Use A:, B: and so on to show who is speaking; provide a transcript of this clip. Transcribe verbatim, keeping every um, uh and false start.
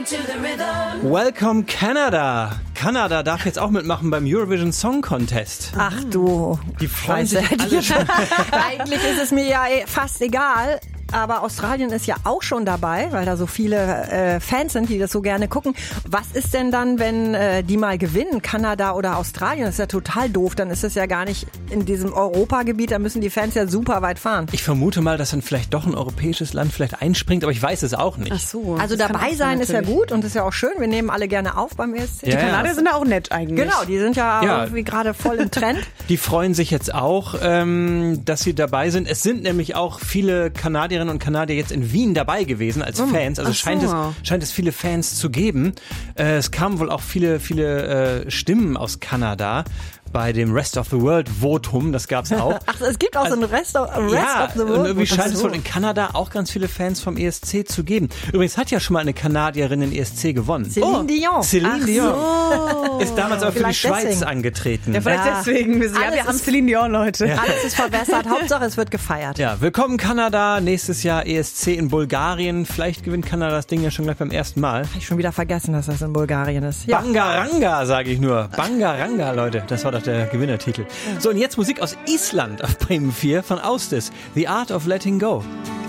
A: Welcome Canada. Kanada darf jetzt auch mitmachen beim Eurovision Song Contest.
B: Ach du,
A: die freuen
B: Scheiße.
A: sich alle schon.
B: Eigentlich ist es mir ja fast egal. Aber Australien ist ja auch schon dabei, weil da so viele äh, Fans sind, die das so gerne gucken. Was ist denn dann, wenn äh, die mal gewinnen, Kanada oder Australien? Das ist ja total doof. Dann ist es ja gar nicht in diesem Europagebiet. Da müssen die Fans ja super weit fahren.
A: Ich vermute mal, dass dann vielleicht doch ein europäisches Land vielleicht einspringt, aber ich weiß es auch nicht.
C: Ach so.
B: Also dabei sein ist ja gut und ist ja auch schön. Wir nehmen alle gerne auf beim E S C.
C: Die
A: Ja,
C: Kanadier
A: ja.
C: sind ja auch nett eigentlich.
B: Genau, die sind ja,
A: Ja.
B: irgendwie gerade voll im Trend.
A: Die freuen sich jetzt auch, ähm, dass sie dabei sind. Es sind nämlich auch viele Kanadierinnen und Kanadier jetzt in Wien dabei gewesen als Fans. Also
C: Ach so.
A: scheint es scheint es viele Fans zu geben. Äh, es kamen wohl auch viele viele äh, Stimmen aus Kanada bei dem Rest of the World Votum. Das gab's auch.
B: Ach, es gibt auch so ein Rest of, Rest
A: Ja,
B: of the World.
A: und irgendwie
B: Ach
A: scheint es
B: so.
A: wohl in Kanada auch ganz viele Fans vom E S C zu geben. Übrigens hat ja schon mal eine Kanadierin den E S C gewonnen.
B: Celine Dion.
A: Celine
B: Ach
A: Dion.
B: so.
A: Ist damals aber für die
B: Vielleicht
A: Schweiz
B: deswegen.
A: angetreten.
C: Ja, vielleicht
B: Ja.
C: deswegen. Ja,
B: Alles
C: wir haben
B: ist-
C: Celine Dion, Leute.
B: Alles ist verbessert. Hauptsache, es wird gefeiert.
A: Ja, willkommen Kanada. Nächstes Jahr E S C in Bulgarien. Vielleicht gewinnt Kanada das Ding ja schon gleich beim ersten Mal.
B: Hab ich schon wieder vergessen, dass das in Bulgarien ist. Ja.
A: Bangaranga, sage ich nur. Bangaranga, Leute. Das war doch der Gewinnertitel. So, und jetzt Musik aus Island auf Bremen vier von Austis. The Art of Letting Go.